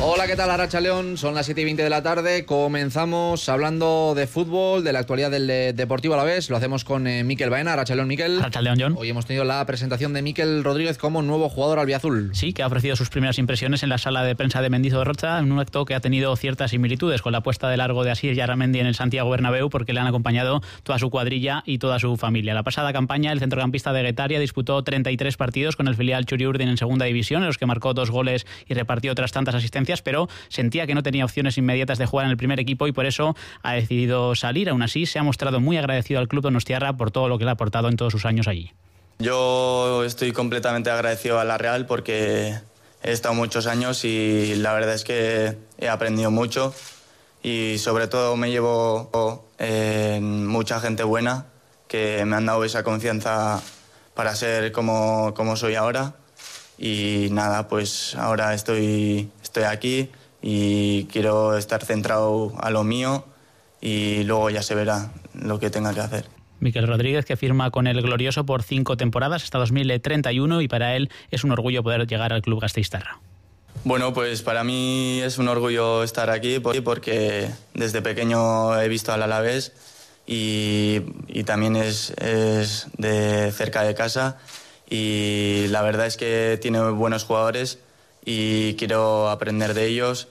Hola, ¿qué tal? Arratsaldeon, son las 7:20 de la tarde. Comenzamos hablando de fútbol, de la actualidad del Deportivo Alavés. Lo hacemos con Mikel Baena. Arratsaldeon, Mikel. Arratsaldeon, John. Hoy hemos tenido la presentación de Mikel Rodríguez como nuevo jugador albiazul. Sí, que ha ofrecido sus primeras impresiones en la sala de prensa de Mendizorroza, en un acto que ha tenido ciertas similitudes con la puesta de largo de Asier Yarramendi en el Santiago Bernabéu, porque le han acompañado toda su cuadrilla y toda su familia. La pasada campaña, el centrocampista de Guetaria disputó 33 partidos con el filial Txuri-Urdin en segunda división, en los que marcó 2 goles y repartió otras tantas asistencias, pero sentía que no tenía opciones inmediatas de jugar en el primer equipo y por eso ha decidido salir. Aún así, se ha mostrado muy agradecido al club donostiarra por todo lo que le ha aportado en todos sus años allí. Yo estoy completamente agradecido a la Real porque he estado muchos años y la verdad es que he aprendido mucho y sobre todo me llevo mucha gente buena que me han dado esa confianza para ser como soy ahora. Y nada, pues ahora estoy aquí y quiero estar centrado a lo mío y luego ya se verá lo que tenga que hacer. Mikel Rodríguez, que firma con el Glorioso por 5 temporadas hasta 2031, y para él es un orgullo poder llegar al club gasteiztarra. Bueno, pues para mí es un orgullo estar aquí porque desde pequeño he visto al Alavés y también es de cerca de casa y la verdad es que tiene buenos jugadores y quiero aprender de ellos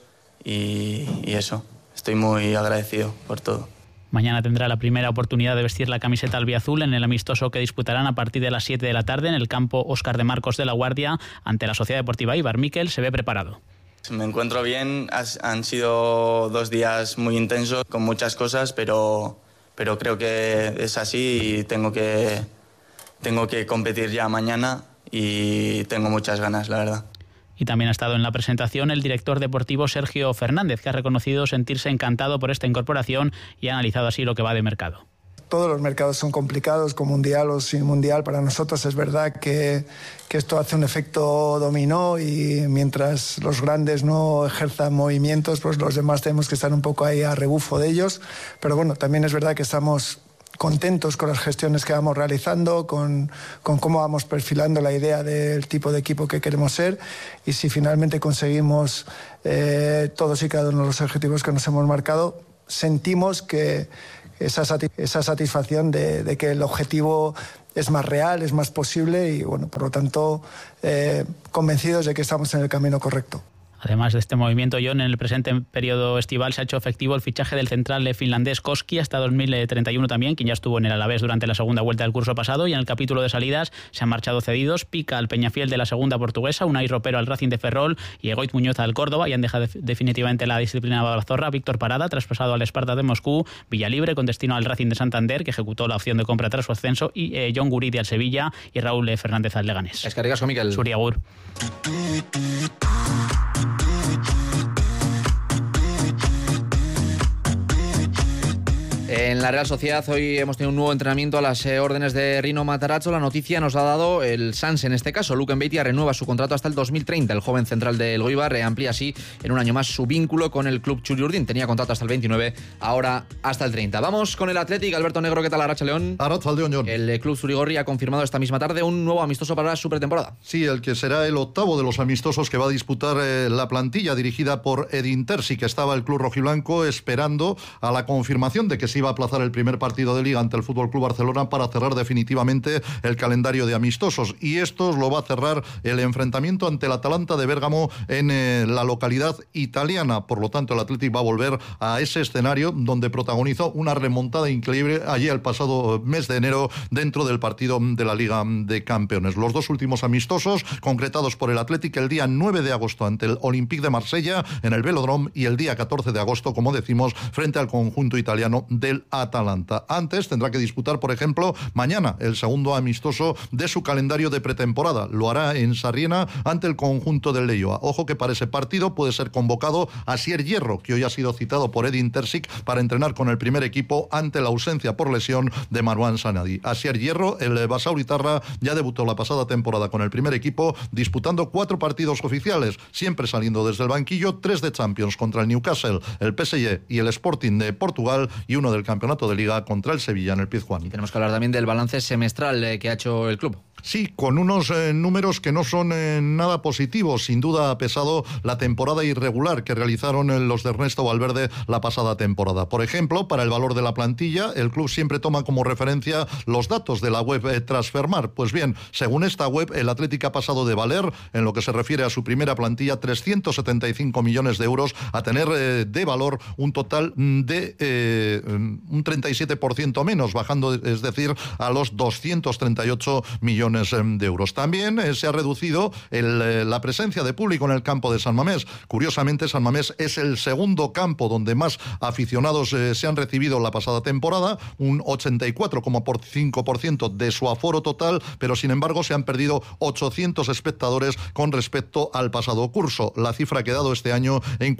y eso, estoy muy agradecido por todo. Mañana tendrá la primera oportunidad de vestir la camiseta albiazul en el amistoso que disputarán a partir de las 7 de la tarde en el campo Óscar de Marcos de La Guardia ante la Sociedad Deportiva Eibar. Mikel se ve preparado. Me encuentro bien, han sido 2 días muy intensos con muchas cosas, pero creo que es así y tengo que competir ya mañana y tengo muchas ganas, la verdad. Y también ha estado en la presentación el director deportivo Sergio Fernández, que ha reconocido sentirse encantado por esta incorporación y ha analizado así lo que va de mercado. Todos los mercados son complicados, con mundial o sin mundial. Para nosotros es verdad que esto hace un efecto dominó y mientras los grandes no ejerzan movimientos, pues los demás tenemos que estar un poco ahí a rebufo de ellos. Pero bueno, también es verdad que estamos contentos con las gestiones que vamos realizando, con cómo vamos perfilando la idea del tipo de equipo que queremos ser y si finalmente conseguimos todos y cada uno de los objetivos que nos hemos marcado, sentimos que esa satisfacción de que el objetivo es más real, es más posible y bueno, por lo tanto convencidos de que estamos en el camino correcto. Además de este movimiento, John, en el presente periodo estival se ha hecho efectivo el fichaje del central finlandés Koski hasta 2031 también, quien ya estuvo en el Alavés durante la segunda vuelta del curso pasado, y en el capítulo de salidas se han marchado cedidos Pica al Peñafiel de la segunda portuguesa, Unai Ropero al Racing de Ferrol y Egoit Muñoz al Córdoba, y han dejado definitivamente la disciplina Barazorra. Víctor Parada, traspasado al Spartak de Moscú, Villalibre con destino al Racing de Santander, que ejecutó la opción de compra tras su ascenso, y John Guridi al Sevilla y Raúl Fernández al Leganés. Es que ricasco, Mikel. Suriagur. En la Real Sociedad hoy hemos tenido un nuevo entrenamiento a las órdenes de Rino Matarazzo. La noticia nos ha dado el Sanse en este caso. Luken Beitia renueva su contrato hasta el 2030. El joven central del Elgoibar amplía así en un año más su vínculo con el club Txuri-Urdin. Tenía contrato hasta el 29, ahora hasta el 30. Vamos con el Athletic. Alberto Negro, ¿qué tal? Arratsaldeon. Arratsaldeon, John. El club zurigorri ha confirmado esta misma tarde un nuevo amistoso para su pretemporada. Sí, el que será el octavo de los amistosos que va a disputar la plantilla dirigida por Edin Terzic. Estaba el club rojiblanco esperando a la confirmación de que se iba a aplazar el primer partido de Liga ante el FC Barcelona para cerrar definitivamente el calendario de amistosos, y esto lo va a cerrar el enfrentamiento ante el Atalanta de Bérgamo en la localidad italiana. Por lo tanto, el Athletic va a volver a ese escenario donde protagonizó una remontada increíble allí el pasado mes de enero dentro del partido de la Liga de Campeones. Los 2 últimos amistosos concretados por el Athletic el día 9 de agosto ante el Olympique de Marsella en el Velodrome y el día 14 de agosto, como decimos, frente al conjunto italiano del Atalanta. Antes tendrá que disputar, por ejemplo, mañana el segundo amistoso de su calendario de pretemporada. Lo hará en Sarriena ante el conjunto del Leioa. Ojo que para ese partido puede ser convocado Asier Hierro, que hoy ha sido citado por Edin Terzic para entrenar con el primer equipo ante la ausencia por lesión de Marwan Sanadi. Asier Hierro, el basauritarra, ya debutó la pasada temporada con el primer equipo, disputando 4 partidos oficiales, siempre saliendo desde el banquillo, 3 de Champions contra el Newcastle, el PSG y el Sporting de Portugal, y 1 del campeonato de Liga contra el Sevilla en el Pizjuán. Y tenemos que hablar también del balance semestral que ha hecho el club. Sí, con unos números que no son nada positivos. Sin duda ha pesado la temporada irregular que realizaron los de Ernesto Valverde la pasada temporada. Por ejemplo, para el valor de la plantilla, el club siempre toma como referencia los datos de la web Transfermarkt. Pues bien, según esta web, el Athletic ha pasado de valer, en lo que se refiere a su primera plantilla, 375 millones de euros, a tener de valor un total de un 37% menos, bajando, es decir, a los 238 millones de euros. También se ha reducido la presencia de público en el campo de San Mamés. Curiosamente, San Mamés es el segundo campo donde más aficionados se han recibido la pasada temporada, un 84,5% de su aforo total, pero sin embargo se han perdido 800 espectadores con respecto al pasado curso. La cifra ha quedado este año en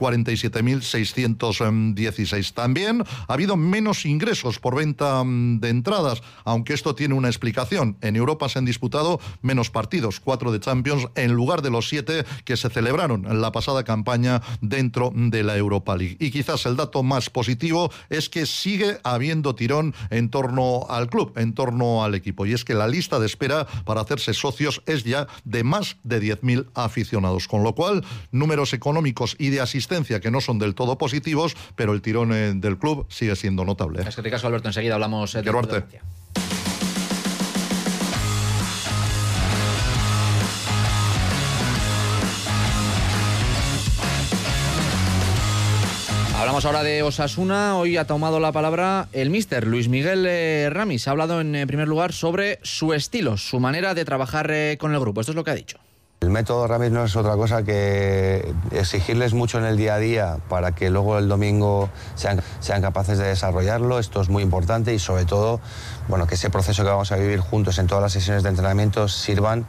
47.616. También ha habido menos ingresos por venta de entradas, aunque esto tiene una explicación. En Europa se han disputado menos partidos, 4 de Champions en lugar de los 7 que se celebraron en la pasada campaña dentro de la Europa League. Y quizás el dato más positivo es que sigue habiendo tirón en torno al club, en torno al equipo, y es que la lista de espera para hacerse socios es ya de más de 10.000 aficionados, con lo cual números económicos y de asistencia que no son del todo positivos, pero el tirón del club sigue siendo notable. Es que te caso, Alberto, enseguida hablamos de Valencia. Hablamos ahora de Osasuna. Hoy ha tomado la palabra el míster Luis Miguel Ramis. Ha hablado en primer lugar sobre su estilo, su manera de trabajar con el grupo. Esto es lo que ha dicho. El método Ramis no es otra cosa que exigirles mucho en el día a día para que luego el domingo sean capaces de desarrollarlo. Esto es muy importante y sobre todo, bueno, que ese proceso que vamos a vivir juntos en todas las sesiones de entrenamiento sirvan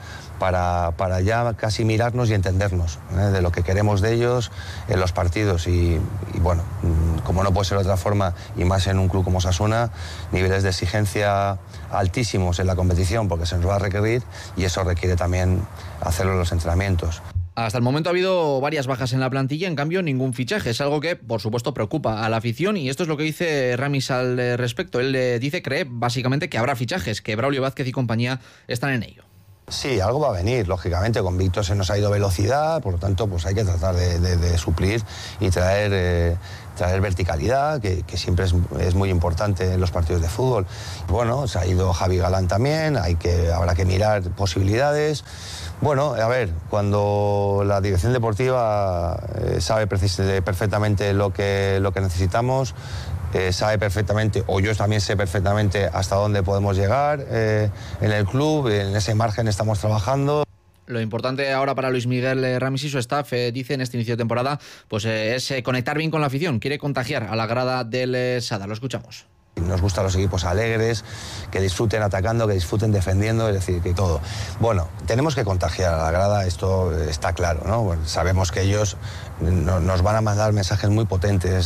para ya casi mirarnos y entendernos de lo que queremos de ellos en los partidos y bueno, como no puede ser de otra forma y más en un club como Osasuna, niveles de exigencia altísimos en la competición porque se nos va a requerir y eso requiere también hacerlo en los entrenamientos. Hasta el momento ha habido varias bajas en la plantilla, en cambio ningún fichaje. Es algo que, por supuesto, preocupa a la afición y esto es lo que dice Ramis al respecto. Él cree básicamente que habrá fichajes, que Braulio Vázquez y compañía están en ello. Sí, algo va a venir, lógicamente. Con Víctor se nos ha ido velocidad, por lo tanto pues hay que tratar de suplir y traer verticalidad, que siempre es muy importante en los partidos de fútbol. Bueno, se ha ido Javi Galán también, habrá que mirar posibilidades. Bueno, a ver, cuando la dirección deportiva sabe perfectamente lo que necesitamos, sabe perfectamente, o yo también sé perfectamente hasta dónde podemos llegar en el club, en ese margen estamos trabajando. Lo importante ahora para Luis Miguel Ramis y su staff, dice en este inicio de temporada, pues es conectar bien con la afición, quiere contagiar a la grada del Sadar. Lo escuchamos. Nos gustan los equipos alegres, que disfruten atacando, que disfruten defendiendo, es decir, que todo. Bueno, tenemos que contagiar a la grada, esto está claro, ¿no? Bueno, sabemos que ellos nos van a mandar mensajes muy potentes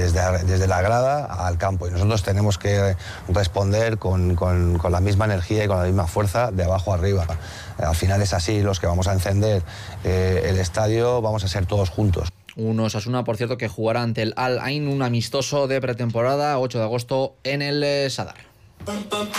desde la grada al campo y nosotros tenemos que responder con la misma energía y con la misma fuerza de abajo arriba. Al final es así, los que vamos a encender el estadio vamos a ser todos juntos. Un Osasuna, por cierto, que jugará ante el Al Ain, un amistoso de pretemporada, 8 de agosto en el Sadar.